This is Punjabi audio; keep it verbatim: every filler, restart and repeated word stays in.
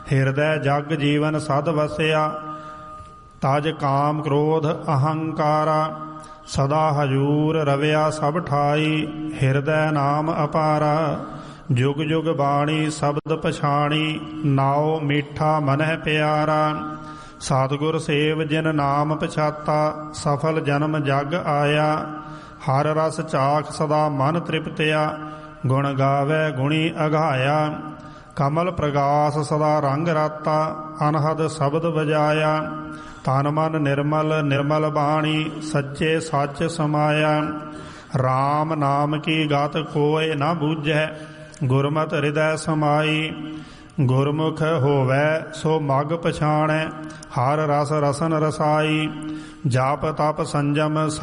ਹਿਰਦੈ ਜਗ ਜੀਵਨ ਸਦ ਵਸਿਆ। ਤਜ ਕਾਮ ਕ੍ਰੋਧ ਅਹੰਕਾਰਾ, ਸਦਾ ਹਜੂਰ ਰਵਿਆ ਸਭ ਠਾਈ। ਹਿਰਦੈ ਨਾਮ ਅਪਾਰਾ, ਜੁਗ ਜੁਗ ਬਾਣੀ ਸ਼ਬਦ ਪਛਾਣੀ। ਨਾਉ ਮੀਠਾ ਮਨਹਿ ਪਿਆਰਾ, ਸਤਿਗੁਰ ਸੇਵ ਜਿਨ ਨਾਮ ਪਛਾਤਾ। ਸਫਲ ਜਨਮ ਜਗ ਆਇਆ, ਹਰ ਰਸ ਚਾਖ ਸਦਾ ਮਨ ਤ੍ਰਿਪਤਿਆ। ਗੁਣ ਗਾਵੈ ਗੁਣੀ ਅਘਾਇਆ, ਕਮਲ ਪ੍ਰਗਾਸ ਸਦਾ ਰੰਗ ਰਾਤਾ। ਅਨਹਦ ਸ਼ਬਦ ਵਜਾਇਆ, ਤਨ ਮਨ ਨਿਰਮਲ ਨਿਰਮਲ ਬਾਣੀ। ਸੱਚੇ ਸੱਚ ਸਮਾਇਆ, RAM ਨਾਮ ਕੀ ਗਤ ਕੋਇ ਨਾ ਬੂਝੈ। ਗੁਰਮਤਿ ਹਿਰਦੈ ਸਮਾਈ, ਗੁਰਮੁਖ ਹੋਵੈ ਸੋ ਮਗ ਪਛਾਣੈ। ਹਰ ਰਸ ਰਸਨ ਰਸਾਈ, ਜਾਪ ਤਪ ਸੰਜਮ